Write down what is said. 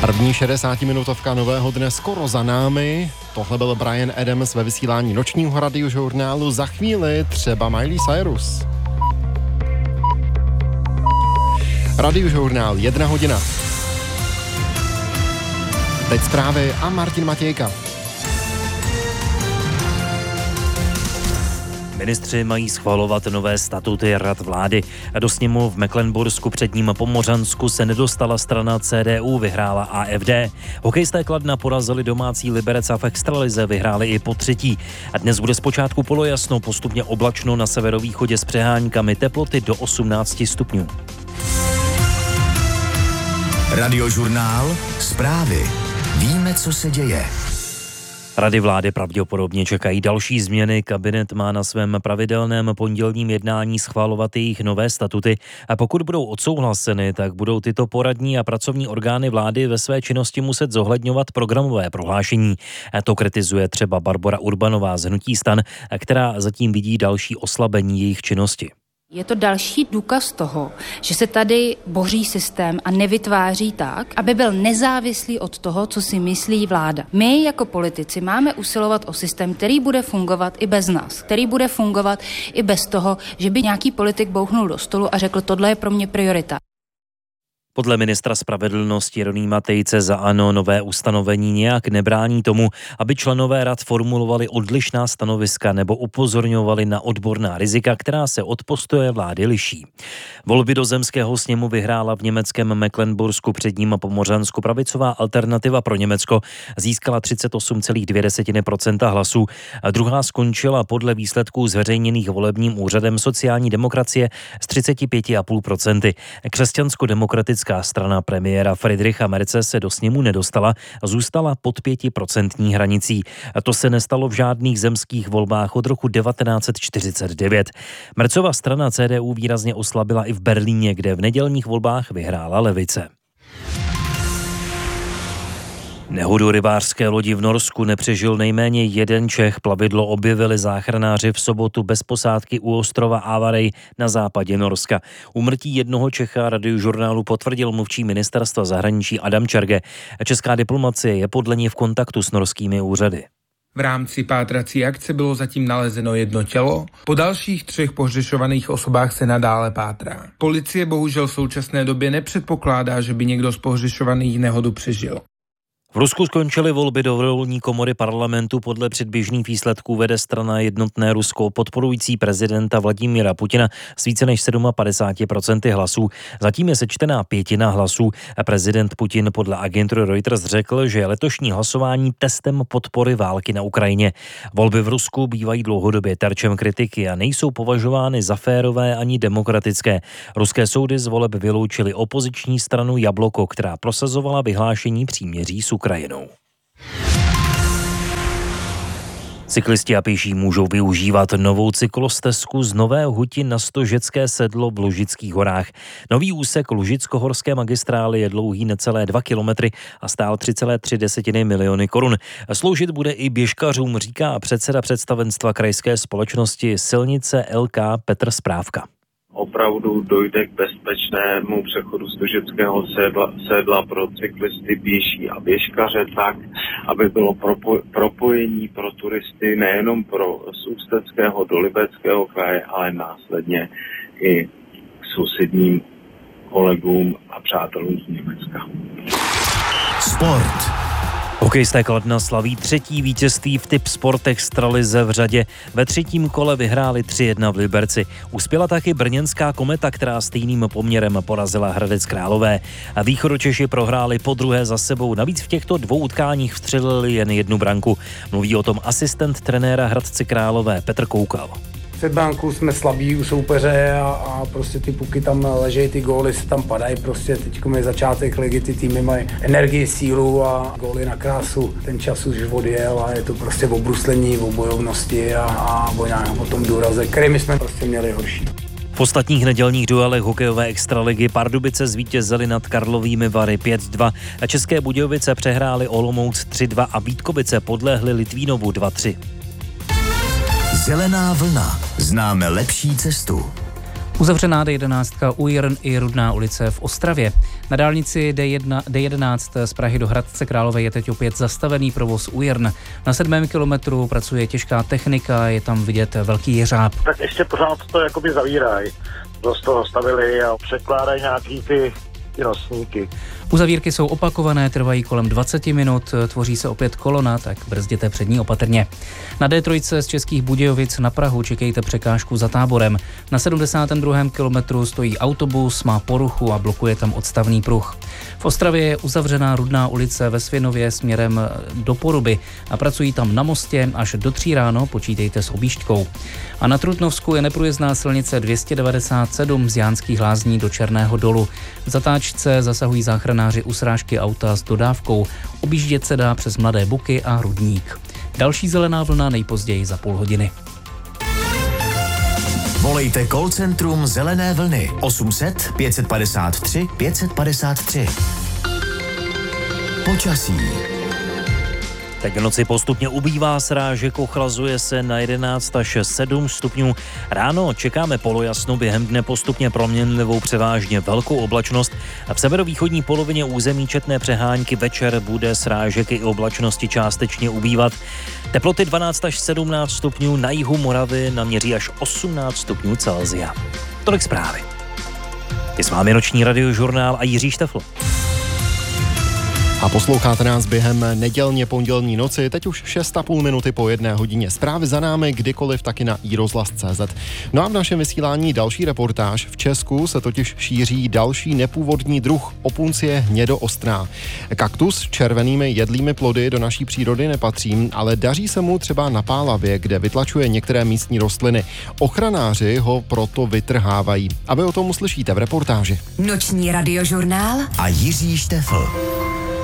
První 60-minutovka nového dne skoro za námi. Tohle byl Bryan Adams ve vysílání nočního radiožurnálu. Za chvíli třeba Miley Cyrus. Radiožurnál 1 hodina. Teď zprávy a Martin Matějka. Ministři mají schvalovat nové statuty rad vlády. Do sněmu v Mecklenbursku předním Pomořansku se nedostala strana CDU, vyhrála AfD. Hokejisté Kladna porazili domácí Liberec a v extralize vyhráli i po třetí. A dnes bude zpočátku polojasno, postupně oblačno na severovýchodě s přeháňkami, teploty do 18 stupňů. Radiožurnál, zprávy. Víme, co se děje. Rady vlády pravděpodobně čekají další změny. Kabinet má na svém pravidelném pondělním jednání schvalovat jejich nové statuty a pokud budou odsouhlaseny, tak budou tyto poradní a pracovní orgány vlády ve své činnosti muset zohledňovat programové prohlášení. A to kritizuje třeba Barbora Urbanová z hnutí STAN, která zatím vidí další oslabení jejich činnosti. Je to další důkaz toho, že se tady boří systém a nevytváří tak, aby byl nezávislý od toho, co si myslí vláda. My jako politici máme usilovat o systém, který bude fungovat i bez nás, který bude fungovat i bez toho, že by nějaký politik bouchnul do stolu a řekl, tohle je pro mě priorita. Podle ministra spravedlnosti Jeronýma Tejce za ANO nové ustanovení nějak nebrání tomu, aby členové rad formulovali odlišná stanoviska nebo upozorňovali na odborná rizika, která se od postoje vlády liší. Volby do zemského sněmu vyhrála v německém Mecklenbursku předním Pomořansku pravicová Alternativa pro Německo, získala 38,2% hlasů. A druhá skončila podle výsledků zveřejněných volebním úřadem sociální demokracie s 35,5%. Křesťansko-demokratická strana premiéra Friedricha Merze se do sněmu nedostala a zůstala pod 5% hranicí. A to se nestalo v žádných zemských volbách od roku 1949. Merzova strana CDU výrazně oslabila i v Berlíně, kde v nedělních volbách vyhrála levice. Nehodu rybářské lodi v Norsku nepřežil nejméně jeden Čech. Plavidlo objevili záchranáři v sobotu bez posádky u ostrova Avarey na západě Norska. Úmrtí jednoho Čecha radiožurnálu potvrdil mluvčí ministerstva zahraničí Adam Čerge. Česká diplomacie je podle něj v kontaktu s norskými úřady. V rámci pátrací akce bylo zatím nalezeno jedno tělo, po dalších 3 pohřešovaných osobách se nadále pátrá. Policie bohužel v současné době nepředpokládá, že by někdo z pohřešovaných nehodu přežil. V Rusku skončily volby do dolní komory parlamentu. Podle předběžných výsledků vede strana Jednotné Rusko podporující prezidenta Vladimíra Putina s více než 57% hlasů. Zatím je sečtená 1/5 hlasů. Prezident Putin podle agentury Reuters řekl, že je letošní hlasování testem podpory války na Ukrajině. Volby v Rusku bývají dlouhodobě terčem kritiky a nejsou považovány za férové ani demokratické. Ruské soudy z voleb vyloučily opoziční stranu Jabloko, která prosazovala vyhlášení příměří s Ukrajinou. Cyklisti a pěší můžou využívat novou cyklostezku z Nové Huti na Stožecké sedlo v Lužických horách. Nový úsek Lužicko-horské magistrály je dlouhý necelé 2 kilometry a stál 3,3 miliony korun. Sloužit bude i běžkařům, říká předseda představenstva krajské společnosti Silnice LK Petr Správka. Opravdu dojde k bezpečnému přechodu Stožeckého sedla pro cyklisty, pěší a běžkaře tak, aby bylo propojení pro turisty nejenom z Ústeckého do Libeckého kraje, ale následně i k sousedním kolegům a přátelům z Německa. Sport. Hokejisté Kladna slaví 3. vítězství v Tipsport extralize v řadě. Ve 3. kole vyhráli 3-1 v Liberci. Uspěla taky brněnská Kometa, která stejným poměrem porazila Hradec Králové. A Východočeši prohráli podruhé za sebou. Navíc v těchto 2 utkáních vstřelili jen 1 branku. Mluví o tom asistent trenéra Hradce Králové Petr Koukal. Před bránkou jsme slabí u soupeře a prostě ty puky tam ležejí, ty góly se tam padají, prostě teď je začátek ligy, ty týmy mají energii, sílu a góly na krásu. Ten čas už odjel a je to prostě o bruslení, o bojovnosti a o nějakém tom důraze, který my jsme prostě měli horší. V ostatních nedělních duelech hokejové extraligy Pardubice zvítězily nad Karlovými Vary 5-2, a České Budějovice přehrály Olomouc 3-2 a Vítkovice podlehly Litvínovu 2-3. Zelená vlna. Známe lepší cestu. Uzavřená D11 Ujrn i Rudná ulice v Ostravě. Na dálnici D11 z Prahy do Hradce Králové je teď opět zastavený provoz Ujrn. Na 7. kilometru pracuje těžká technika, je tam vidět velký jeřáb. Tak ještě pořád to jakoby zavírají. Dost toho stavili a překládají nějaký ty nosníky. Uzavírky jsou opakované, trvají kolem 20 minut, tvoří se opět kolona, tak brzděte před ní opatrně. Na D3 z Českých Budějovic na Prahu čekejte překážku za Táborem. Na 72. kilometru stojí autobus, má poruchu a blokuje tam odstavný pruh. V Ostravě je uzavřená Rudná ulice ve Svinově směrem do Poruby a pracují tam na mostě až do 3 ráno, počítejte s objížďkou. A na Trutnovsku je neprůjezdná silnice 297 z Jánských Lázní do Černého Dolu. V zatáčce zasahují záchranáři u srážky auta s dodávkou. Objíždět se dá přes Mladé Buky a Rudník. Další zelená vlna nejpozději za půl hodiny. Volejte call centrum Zelené vlny 800 553 553. Počasí. Tak v noci postupně ubývá srážek, ochlazuje se na 11 až 7 stupňů. Ráno čekáme polojasno, během dne postupně proměnlivou převážně velkou oblačnost. A v severovýchodní polovině území četné přehánky, večer bude srážek i oblačnosti částečně ubývat. Teploty 12 až 17 stupňů, na jihu Moravy naměří až 18 stupňů Celsia. Tolik zprávy. Je s vámi noční radiožurnál a Jiří Štefl. A posloucháte nás během nedělně pondělní noci, teď už 6,5 minuty po 1 hodině. Zprávy za námi kdykoliv taky na iRozhlas.cz. No a v našem vysílání další reportáž. V Česku se totiž šíří další nepůvodní druh opuncie hnědoostrá. Kaktus s červenými jedlými plody do naší přírody nepatří, ale daří se mu třeba na Pálavě, kde vytlačuje některé místní rostliny. Ochranáři ho proto vytrhávají. A vy o tom uslyšíte v reportáži. Noční radiožurnál a Jiří Štefl.